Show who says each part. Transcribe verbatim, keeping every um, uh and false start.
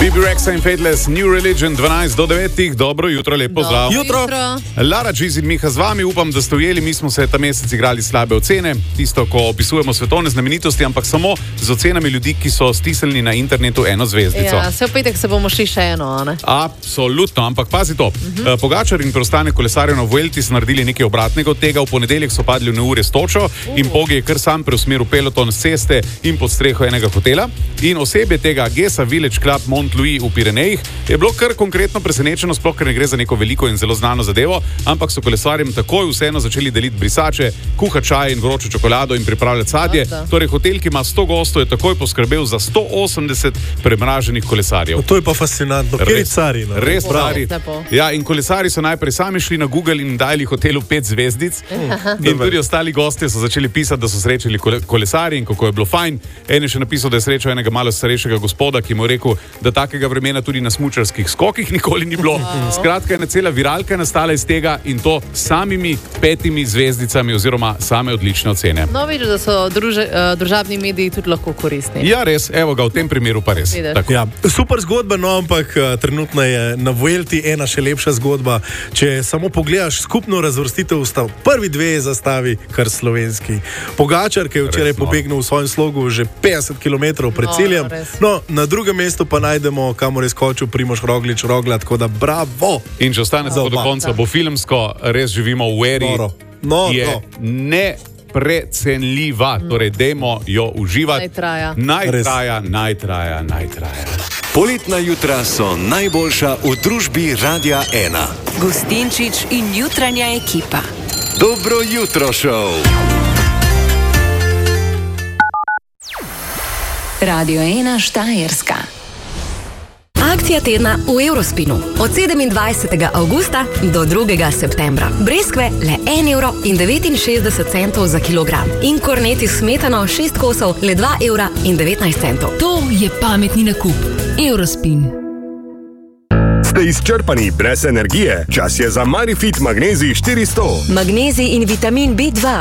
Speaker 1: B B Rexa in Fateless, New Religion, dvanajst do devetih, dobro jutro, lep pozdrav.
Speaker 2: Jutro.
Speaker 1: Lara Giz in Miha z vami, upam, da ste ujeli, mi smo se ta mesec igrali slabe ocene, tisto, ko opisujemo svetovne znamenitosti, ampak samo z ocenami ljudi, ki so stisnili na internetu eno zvezdico.
Speaker 2: Ja, se v petek se bomo šli še eno, ne?
Speaker 1: Absolutno, ampak pazi to. Uh-huh. Pogačar in preostanek kolesarjev na Vuelti so naredili nekaj obratnega od tega, v ponedeljek so padli v neure s točo uh. in Poggi je kar sam preusmeril peloton s ceste in pod streho enega hotela. In osebje tega Gesa Village Club Mont-Louis v Pirenejih je bilo kar konkretno presenečeno, sploh ker ne gre za neko veliko in zelo znano zadevo, ampak so kolesarjem takoj vseeno začeli deliti brisače, kuhati čaj in vročo čokolado in pripravljati sadje.
Speaker 2: Osta.
Speaker 1: Torej, hotel, ki ima sto gostov, je takoj poskrbel za sto osemdeset premraženih kolesarjev.
Speaker 3: To je pa fascinantno. Kjer je cari? No?
Speaker 1: Res cari.
Speaker 2: Lepo.
Speaker 1: Ja, in kolesari so najprej sami šli na Google in dali hotelu pet zvezdic. In tudi ostali gostje so začeli pisati, da so srečali kole, kolesarji in kako je bilo fajn. En je še napisal, da je srečal enega malo starejšega gospoda, ki mu je rekel, da takega vremena tudi na smučarskih skokih nikoli ni bilo. Skratka, ena cela viralka nastala iz tega in to samimi petimi zvezdicami oziroma same odlične ocene.
Speaker 2: No, vidiš, da so druže, uh, družabni mediji tudi lahko koristni.
Speaker 1: Ja, res, evo ga, v tem primeru pa res.
Speaker 3: Ja, super zgodba, no, ampak uh, trenutno je na Vuelti ena še lepša zgodba. Če samo pogledaš skupno razvrstitev, sta prvi dve zastavi kar slovenski. Pogačar, ki je včeraj
Speaker 1: Res, no.
Speaker 3: pobegnil v svojem slogu že petdeset kilometrov pred
Speaker 2: No,
Speaker 3: ciljem.
Speaker 2: res.
Speaker 3: No, na drugem mestu pa najdemo, kamor je skočil Primož Roglič, Rogla, tako da bravo!
Speaker 1: In če ostane
Speaker 3: Za
Speaker 1: tako do
Speaker 3: oba.
Speaker 1: konca, bo filmsko, res živimo v eri,
Speaker 3: Noro. No,
Speaker 1: je
Speaker 3: no.
Speaker 1: neprecenljiva. Torej, dajmo jo uživati.
Speaker 2: Naj traja.
Speaker 1: Naj
Speaker 3: Res.
Speaker 1: traja, naj traja, naj traja.
Speaker 4: Poletna jutra so najboljša v družbi Radia ena.
Speaker 5: Gustinčič in jutranja ekipa.
Speaker 4: Dobro jutro, šov.
Speaker 5: Radio ena Štajerska.
Speaker 6: Akcija tedna v Eurospinu. Od sedemindvajsetega avgusta do drugega septembra. Breskve le en evro in devetinšestdeset centov za kilogram. In korneti s smetano šest kosov le dva evra in devetnajst centov.
Speaker 7: To je pametni nakup. Eurospin.
Speaker 8: Ste izčrpani brez energije? Čas je za Marifit Magnezij štiristo.
Speaker 6: Magnezij in vitamin B dva